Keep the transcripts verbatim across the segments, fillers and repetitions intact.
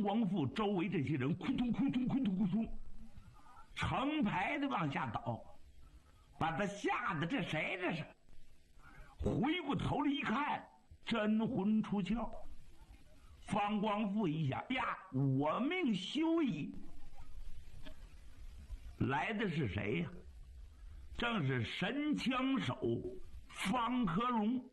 光复周围这些人，扑通扑通扑通扑通，成排的往下倒，把他吓得这谁这是？回过头来一看，真魂出窍。方光复一想呀，我命休矣！来的是谁呀？正是神枪手方克荣。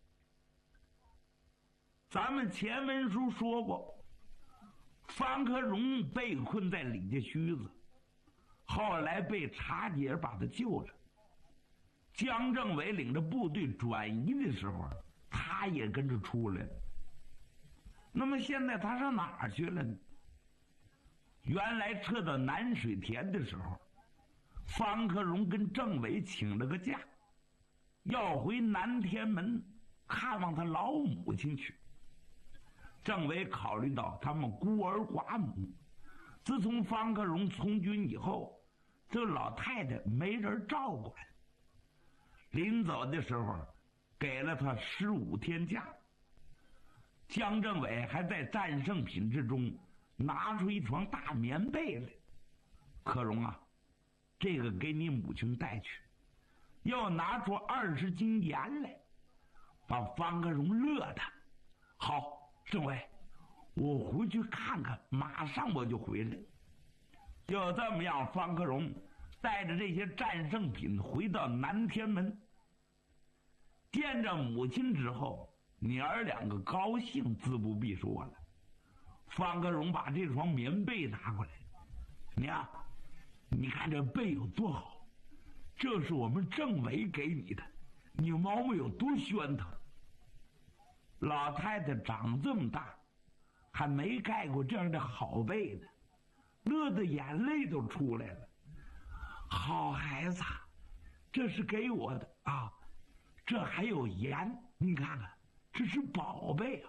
咱们前文书说过，方克荣被困在李家须子，后来被茶姐把他救着。江政委领着部队转移的时候，他也跟着出来了。那么现在他上哪儿去了呢？原来撤到南水田的时候，方克荣跟政委请了个假，要回南天门看望他老母亲去。政委考虑到他们孤儿寡母，自从方克荣从军以后，这老太太没人照管，临走的时候给了他十五天假。江政委还在战胜品之中拿出一床大棉被来，克荣啊，这个给你母亲带去。要拿出二十斤盐来，把方克荣乐的。好，政委，我回去看看，马上我就回来。就这么样，方克荣带着这些战胜品回到南天门，见着母亲之后，娘儿两个高兴自不必说了。方克荣把这床棉被拿过来，娘，你看这被有多好，这是我们政委给你的，你毛毛有多宣腾。老太太长这么大还没盖过这样的好被呢，乐得眼泪都出来了。好孩子，这是给我的啊，这还有盐，你看看，这是宝贝啊。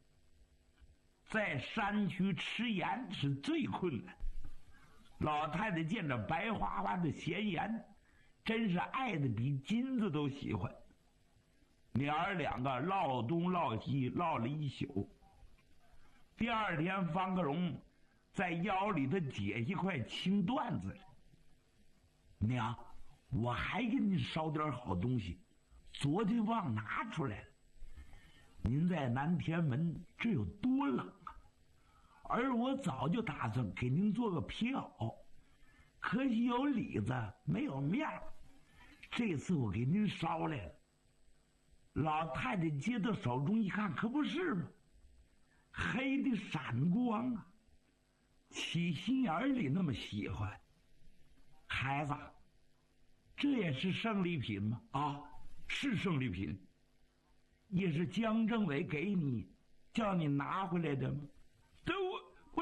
在山区吃盐是最困难，老太太见着白花花的咸盐，真是爱的比金子都喜欢。娘儿两个唠东唠西唠了一宿。第二天，方克荣在腰里头解一块青缎子来，娘，我还给你捎点好东西，昨天忘拿出来了。您在南天门这有多冷啊，而我早就打算给您做个皮袄，可惜有里子没有面儿，这次我给您捎来了。老太太接到手中一看，可不是吗？黑的闪光啊，起心眼里那么喜欢。孩子，这也是胜利品吗？啊，是胜利品，也是江政委给你叫你拿回来的吗？对，我我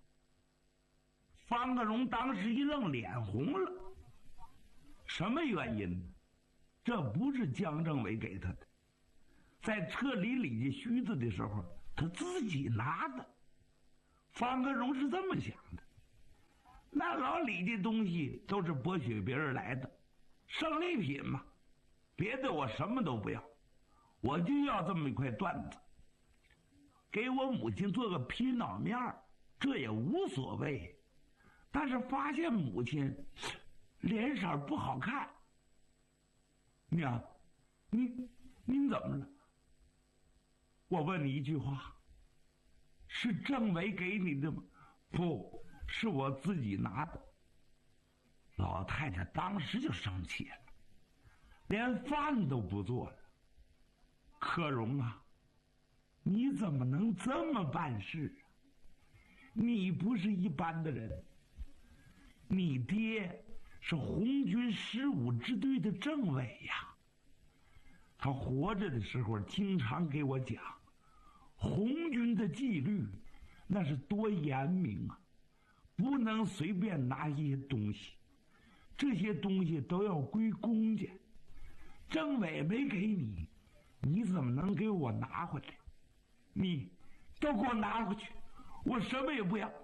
方克荣当时一愣，脸红了。什么原因呢？这不是江政委给他的，在撤离李家须子的时候他自己拿的。方克荣是这么想的，那老李的东西都是剥削别人来的，胜利品嘛，别的我什么都不要，我就要这么一块缎子，给我母亲做个皮袄面，这也无所谓。但是发现母亲脸色不好看，娘，你您怎么了？我问你一句话，是政委给你的吗？不，是我自己拿的。老太太当时就生气了，连饭都不做了。克荣啊，你怎么能这么办事啊？你不是一般的人，你爹是红军十五支队的政委呀。他活着的时候经常给我讲，红军的纪律那是多严明啊，不能随便拿一些东西，这些东西都要归公家。政委没给你，你怎么能给我拿回来？你都给我拿回去，我什么也不要。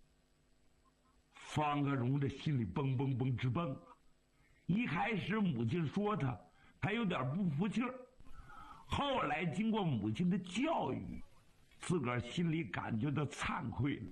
方克荣这心里蹦蹦蹦直蹦啊！一开始母亲说他，他有点不服气儿，后来经过母亲的教育，自个儿心里感觉到惭愧了。